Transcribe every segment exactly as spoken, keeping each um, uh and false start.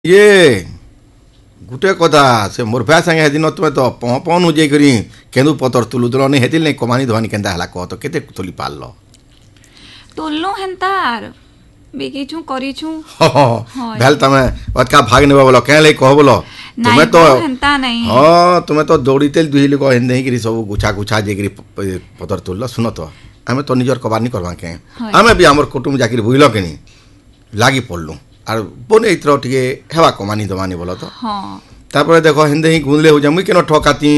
ये गुटे कथा से मोर भै संगे हेदिन तुमे तो पन हो जाइकरी केन्दू पतर तुलु तुल नहीं हेतिल नहीं कमानी धवानी केन्ता हला कह तो केते तुली पाल तोल्लो हेन्तार बिकिछु करिछु भेल तमे अतका भाग नेबा बोलो के ले कह बोलो तुमे तो हेन्ता नहीं हां तुमे तो दौड़ीतेल दुहिली को हेन नहीं करी सब गुछा गुछा जेकरी पतर तुललो सुनो तो आमे तो निजर कबार नहीं करबा के आमे भी हमर कुटुम जाकिर बुइलो केनी लागी पड़लु আর বনে ইত্র টিকে হেবা কমানি দমানি বলো তো हां তারপরে দেখো হিন্দে হি গুনলে হই মুই কেন ঠকাতি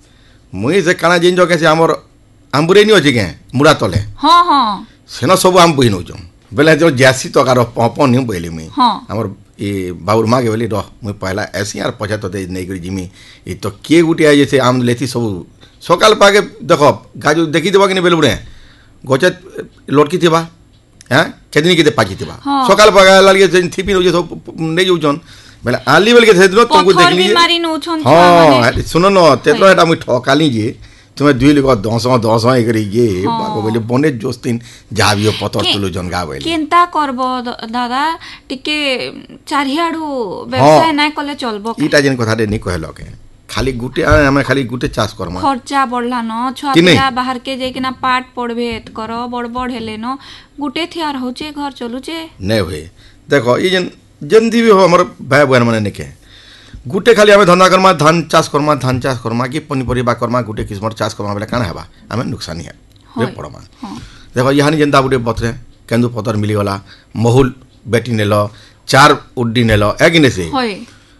মুই যে কানা জিন জকে সে আমর আমবুরে নি আছে কে মুড়া তলে हां हां সেন সব আম বই নউ বেলে যে জ্যাসি তো কার পপন নি বইলি মুই हां আমর এ বাউর মাগে বলি র মুই পয়লা এসি আর পছা তো দে নেই করি জিমি ই তো কে গুটি আই যে আম লেতি সব সকাল পাগে দেখো গাজু দেখি দেবা কিনি বেলবুড়ে গছে লটকি থিবা হ্যাঁ কেদিন কেতে পাকি থিবা সকাল পাগা লাগে যে থিপি নউ যে সব নেই যাউছন বেলে আলি বেলে কে সেদিন তুমকু দেখলি মারি নউছন हां सुनो न तेतलो हेटा मुई ठकाली जे तुमे दुई लोग दस दस ए करी जे बाको बेले बने जोस्तिन जाबियो पतर तुलु जनगा बेले केनता करबो दादा टिके चारियाडू व्यवसाय नाय कले चलबो इटा जेन कथा दे नि कहलो के खाली गुटे हमें खाली गुटे चाष करमा खर्चा बढ़ला न छुआ पिला बाहर के जेकिना पाठ पढ़बे करो बड़ बड़ हेले न गुटे थियार होचे घर चलुचे नै होए देखो ई जेन जंदी भी हो हमर भाई बहन माने निके गुटे खाली हमें धंधा करमा धान चाष करमा धान चाष करमा कि पनीपरिबा करमा गुटे किस्मर चाष करमा बेले काना हेबा हमें नुकसान है रे पड़मा देखो यहानी जेंदा गुटे बतरे केंदू पतर मिली गला महुल बेटी नेलो चार उड्डी नेलो एगिने से होय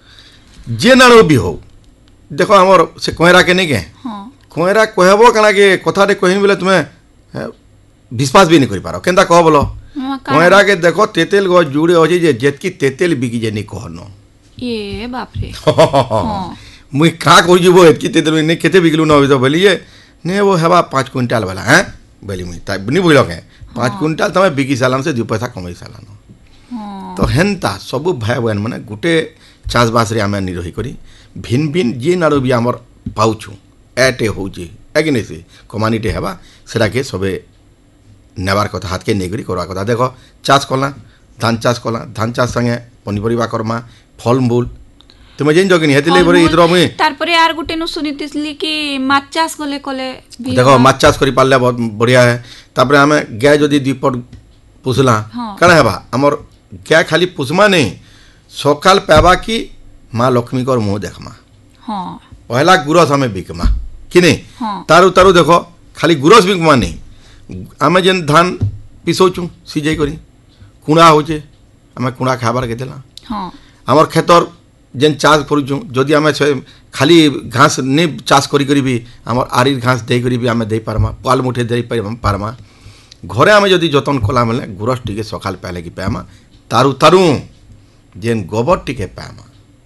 जे नारो भी हो देखो हमर से कोयरा के नहीं के हां कोयरा कहबो कना के कथा रे कहिन बेले तुमे विश्वास भी नहीं करि पारो केंदा कह बोलो कोयरा के देखो तेतेल गो जुड़े हो जे जेतकी तेतेल बिकी जे नहीं कहनो ये बाप रे हां मुई का कहि जबो एतकी तेतेल नहीं केते बिकलु न होइतो बोलिए ने वो हेबा पाँच क्विंटल वाला हैं बोली मुई ता नहीं बोलो के पाँच क्विंटल तमे बिकी सालान से दु पैसा कमाई सालान हां तो हेनता सब भाई बहन माने गुटे चाष बास रे आमे नि रही करी भिन भिन जे नारो भी हमर पाउछु एटे होउची एगिने से कमानीटे हेबा सेरा के सबे नेबार कथा हाथ के नेगरी करवा कथा देखो चाष कला धान चाष कला धान चाष संगे पनीपरिबा करमा फल मूल तुमे जेन जगिनी हेतिले बरे इतरो मुई तारपरे यार गुटे नु सुनितिसली कि माछ चाष कले कले देखो माछ चाष करी पाले बहुत बढ़िया है तापरे हमें गाय जदी दीपट पुसला कना हेबा हमर गाय खाली पुसमा नहीं सकाल पाबा की माँ लक्ष्मी कर मुँह देखमा हां पहला गुरस हमें बिकमा कि नहीं हां तारु तारु देखो खाली गुरस बिकमा नहीं आमे जेन धान पिसोचू सिजाई करी कुणा होचे आमे कुणा खाबार के देला हां हमर खेतर जेन चाष करूचू जदी आमे खाली घास ने चाष करी करी भी हमर आरी घास दे करी भी आमे दे पारमा पाल मुठे दे पारमा घरे आमे जदी जतन कला मेले गुरस टिके सकाल पहले की पामा तारु तारु जेन गोबर टिके पामा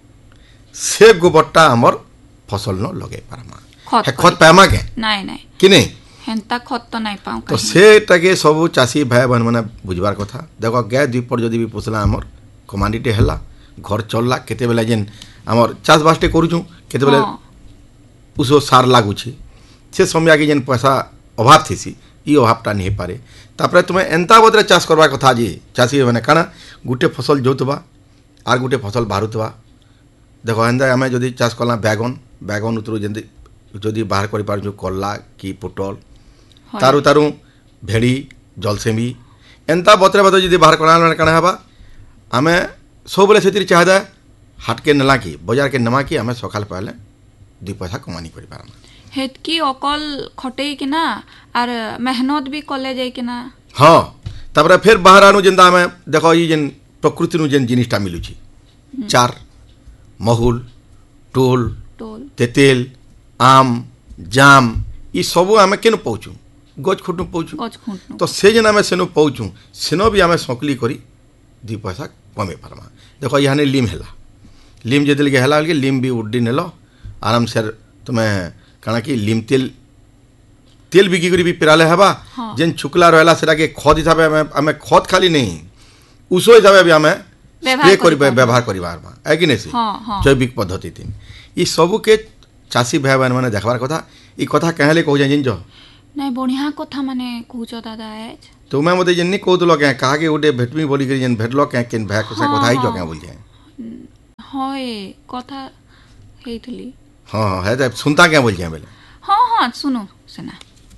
से गोबरटा हमर फसल न लगे पारमा खत खत पामा के नाही नाही कि नहीं हेंता खत तो नाही पाऊ तो से टाके सब चासी भाई बहन माने बुझबार कथा देखो गाय दुई पर जदी भी पुसला हमर कमांडीटे हला घर चलला केते बेला जेन हमर चाष बासटे करूछु केते बेला उसो सार लागुछि से समय आगे जेन पैसा अभाव थिसी ई अभावटा नहीं पारे तापरे तुमे एंता बदरे चाष करबा कथा जी चासी माने काना गुटे फसल जोतबा आर गुटे फसल बारुतबा देखो एंदा हमें जदी चाष कला बैगन बैगन उतरु जदी जदी बाहर करि पारजु कल्ला की पुटल तारु तारु भेड़ी जलसेमी एंता बतरे बतरे जदी बाहर कला काना हबा हमें सब बेले सेतिर चाहदा हाट के नला की बाजार के नमा की हमें सकाल पहले दुई पैसा कमानी करि पारमा हेतकी अकल खटई कि ना आर मेहनत भी कले जाई कि ना हां तापरे फिर बाहर आनु जेंदा हमें देखो ई जेन प्रकृति नु जेन जिनिसटा मिलुची चार महुल टोल टोल तेतेल आम जाम ई सब हमें केन पहुचू गज खुटू पहुचू गज खुटू तो से जेन हमें सेनो पहुचू सेनो भी हमें सकली करी दुई पैसा कमे पारमा देखो यहाँ लिम हेला लिम जदल के हेला लिम भी उड्डी नेलो आराम से तुम्हें काना कि लिम तेल तेल बिकी करी भी पिराले हेबा जेन छुकला रहला सेटा के खत हिसाबे हमें हमें खत खाली नहीं उसो हिसाबे भी हमें स्प्रे करी व्यवहार करिबार मा है कि नहीं से जैविक पद्धति तीन ई सब के चासी भाई बहन माने देखबार कथा ई कथा कहले कहू जाइन जो नहीं बढ़िया कथा माने कहूचो दादा आज तो मैं मते जन्नी कहतलो के कहा के उडे भेटमी बोली करी जन भेटलो के केन भाई से कथा ही जो के बोल जाए হয় কথা ହେଇଥିଲି हाँ हाँ है सुनता क्या बोल बेले हाँ हाँ सुनो सेना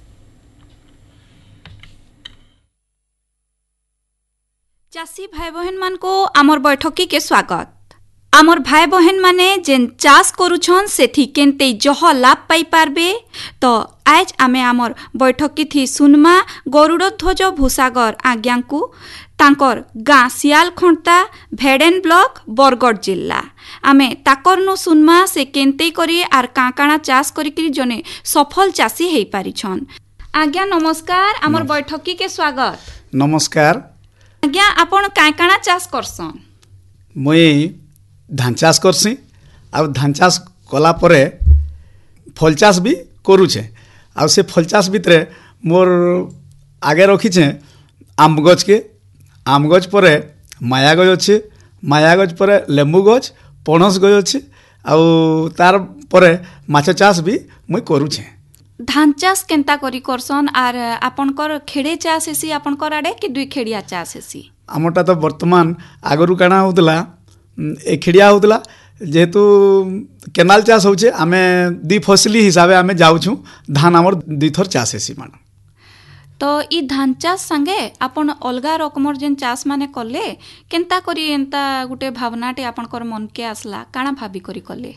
चाषी भाई बहन मान को आमर बैठकी के स्वागत आमर भाई बहन माने जेन चाष करुछन सेथि केनते जह लाभ पाई पारबे तो आज आमे आमर बैठकी थी सुनमा गरुड़ध्वज भूसागर आज्ञांकु तांकर गाँ सियालखंटा भेडेन ब्लॉक बरगढ़ जिला आमे ताकरनु सुनमा से केनते करी आर काकाणा चाष करी जने सफल चाषी हेई पारिछन। आज्ञा नमस्कार आमर बैठकी के स्वागत। नमस्कार आज्ञा आपण काकाणा चाष करसन? मुई धान चाष करसी आ धान चाष कला परे फल चाष भी करूछे आ से फल चाष भितरे मोर आगे रखीछे आम गछ के आम गछ परे माया गछ अच्छे माया गछ परे लेंबू गछ पणस गछ अच्छे आउ तार परे माछ चाष भी मुई करूछे। धान चाष केनता करी करसन आर आपनकर खेड़े चाष हेसी आपनकर आडे कि दुई खेड़िया चाष हेसी? आमटा तो वर्तमान आगरू काना होतला ए खेड़िया होतला जेहेतु केनाल चाष होचे आमे दी फसली हिसाबे आमे जाउछु धान हमर दुई थर चाष हेसी मान। तो ई धान चाष संगे आपन अलगा रकमर जेन चाष माने कले केनता करी एंता गुटे भावनाटे आपनकर मन के आसला काना भाबी करी कले?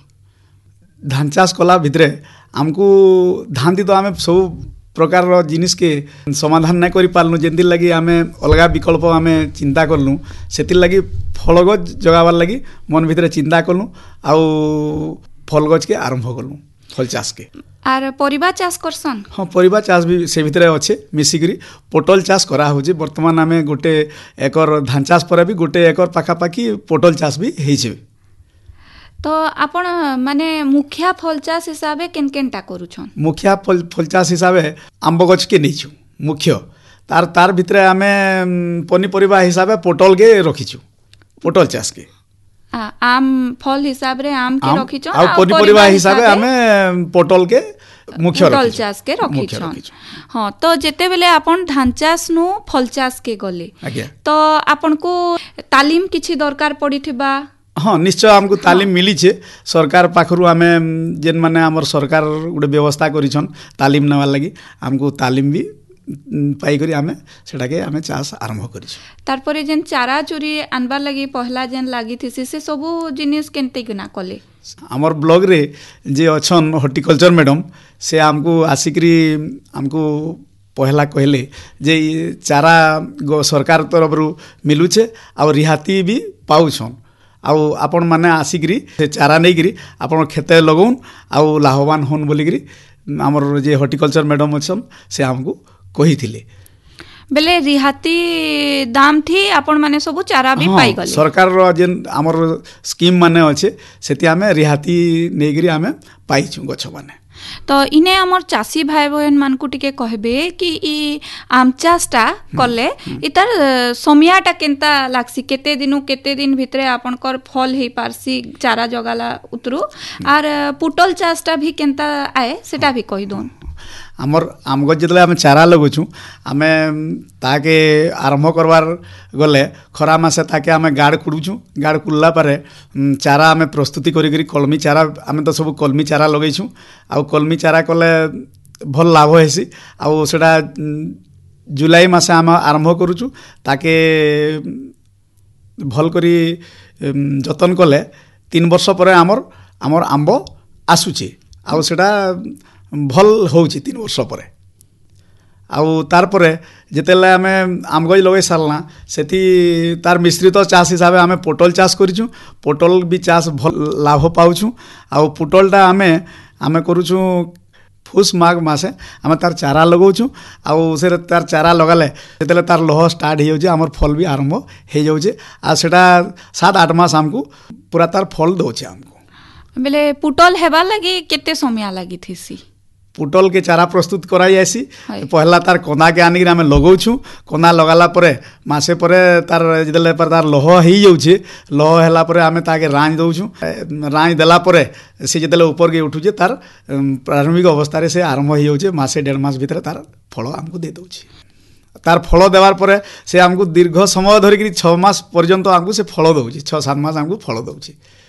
धान चाष कला भितरे आमको धान दी तो आमे सब प्रकार जिनिस के समाधान नहीं करि पालनु जेंति लगी आमे अलगा विकल्प आमे चिंता करलु सेति लगी फल गछ जगाबार लगी मन भितरे चिंता करलु आउ फल गछ के आरंभ करलु फल चाष के। आर परिबा चाष करसन? हाँ परिबा चाष भी से भितरे अच्छे मिसिकरी पोटल चाष करा होचे वर्तमान आमे गोटे एकर धान चाष पर भी गोटे एकर पाखापाखी पोटल चाष भी हेइछे। तो आपण माने मुखिया फल चाष हिसाबे केन केनटा करूछन? मुखिया फल फल चाष हिसाबे आंब गछ के नैछु मुख्य तार तार भितरे आमे पनीपरिबा हिसाबे पोटल के रखिछु पोटल चाष के आ, आम फल हिसाब रे आम के रखिछन आ पनीपरिबा हिसाबे आमे पोटल के मुख्य पोटल चाष के रखिछन। हां तो जेते बेले आपण धान चाष नु फल चाष के गले तो आपण को तालीम किछि दरकार पड़िथिबा? हाँ निश्चय आमको तालीम हाँ। मिली छे सरकार पाखरु आमे जेन माने हमर सरकार गुटे व्यवस्था करिछन तालीम नेवार लगी आमको तालीम भी पाई करी आमे सेटा के आमे चाष आरंभ करिछ। तार परे जेन चारा चोरी आनबार लगी पहला जेन लागी थिसे से सब जिनिस केनते किना कले? हमर ब्लॉग रे जे अछन हॉर्टिकल्चर मैडम से आमको आसिकरी आमको पहला कहले जे चारा सरकार तरफ रु मिलुछे और रिहाती भी पाउछन आउ आपण माने आसिकरी से चारा नहीं करी आपण खेते लगौन आउ लाभवान होन बोलिकरी हमर जे हॉर्टिकल्चर मैडम अछन से हमको कही थिले बेले रिहाती दाम थी आपण माने सब चारा भी पाई गले। सरकार रो जेन हमर स्कीम माने अछि सेति हमें रिहाती नै करी हमें पाइछु गछ माने। तो इने हमर चाषी भाई बहन मान को टिके कहबे कि ई आम चाषटा कले इतार समयाटा केनता लागसी केते दिनु केते दिन भितरे आपनकर फल हेई पारसी चारा जगाला उतरु आर पुटल चाषटा भी केनता आए सेटा भी कहि दोन। आमर आम गछ जतले आमे चारा लगुछु आमे ताके आरंभ करवार गले खरा मासे ताके आमे गाड़ कुडुछु गाड़ कुल्ला पारे चारा आमे प्रस्तुति करी करी कलमी चारा आमे तो सब कलमी चारा लगैछु आ कलमी चारा कले भल लाभ हेसी आ सेटा जुलाई मासे आमे आरंभ करूछु ताके भल करी जतन कले तीन वर्ष परे आमर आमर आंब आसुची आ सेटा भल होउची तीन वर्ष परे आउ तार परे जेतेले आमे आम गज लगे सारला सेति तार मिश्रित चाष हिसाबे आमे पोटल चाष करिछु पोटल भी चाष भल लाभ पाउछु आउ पोटलटा आमे आमे करूछु फुस माघ मासे आमे तार चारा लगौछु आउ से तार चारा लगाले जेतेले तार लोह स्टार्ट हे जाउजे हमर फल भी आरंभ हे जाउजे आ सेटा सात आठ मास हमको पूरा तार फल दोचे हमको। बेले पुटल हेबा लगी केते समय लागि थिसी? पुटल के चारा प्रस्तुत कराई आसी पहला तार कोना के आनिक आमे लगौछु कोना लगाला परे मासे परे तार जदले पर तार लोह ही जाउछे लोह हेला परे आमे ताके रांज दउछु रांज देला परे से जदले ऊपर के उठुजे तार प्रारंभिक अवस्था रे से आरंभ ही जाउछे मासे डेढ़ मास भीतर तार फल हमको दे दउछे तार फल देवार परे से हमको दीर्घ समय धरिक छह मास पर्यंत हमको से फल दउछे छह सात मास हमको फल दउछे